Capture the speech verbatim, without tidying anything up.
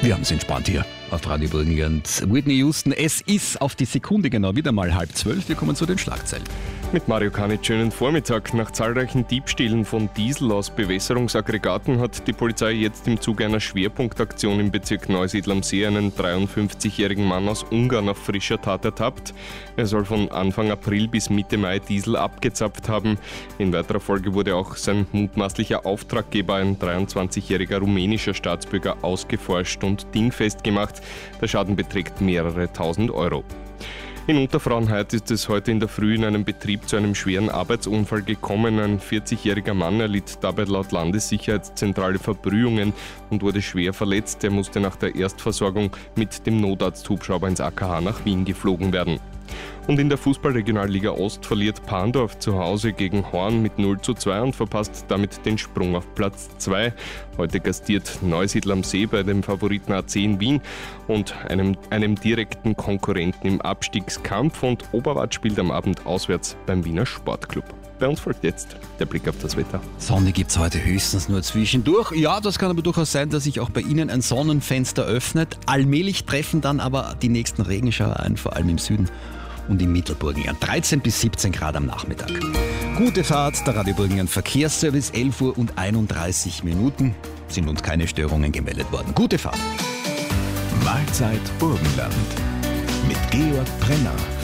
Wir haben es entspannt hier auf Radio Burgenland. Whitney Houston, es ist auf die Sekunde genau wieder mal halb zwölf. Wir kommen zu den Schlagzeilen. Mit Mario Kanitsch, schönen Vormittag. Nach zahlreichen Diebstählen von Diesel aus Bewässerungsaggregaten hat die Polizei jetzt im Zuge einer Schwerpunktaktion im Bezirk Neusiedl am See einen dreiundfünfzigjährigen Mann aus Ungarn auf frischer Tat ertappt. Er soll von Anfang April bis Mitte Mai Diesel abgezapft haben. In weiterer Folge wurde auch sein mutmaßlicher Auftraggeber, ein dreiundzwanzigjähriger rumänischer Staatsbürger, ausgeforscht und dingfest gemacht. Der Schaden beträgt mehrere tausend Euro. In Unterfrauenheit ist es heute in der Früh in einem Betrieb zu einem schweren Arbeitsunfall gekommen. Ein vierzigjähriger Mann erlitt dabei laut Landessicherheitszentrale Verbrühungen und wurde schwer verletzt. Er musste nach der Erstversorgung mit dem Notarzthubschrauber ins A K H nach Wien geflogen werden. Und in der Fußballregionalliga Ost verliert Parndorf zu Hause gegen Horn mit null zu zwei und verpasst damit den Sprung auf Platz zwei. Heute gastiert Neusiedl am See bei dem Favoriten A C in Wien und einem, einem direkten Konkurrenten im Abstiegskampf, und Oberwart spielt am Abend auswärts beim Wiener Sportclub. Bei uns folgt jetzt der Blick auf das Wetter. Sonne gibt es heute höchstens nur zwischendurch. Ja, das kann aber durchaus sein, dass sich auch bei Ihnen ein Sonnenfenster öffnet. Allmählich treffen dann aber die nächsten Regenschauer ein, vor allem im Süden und im Mittelburgenland. dreizehn bis siebzehn Grad am Nachmittag. Gute Fahrt, der Radio Burgenland Verkehrsservice, elf Uhr und einunddreißig Minuten. Sind uns keine Störungen gemeldet worden. Gute Fahrt. Mahlzeit Burgenland mit Georg Brenner.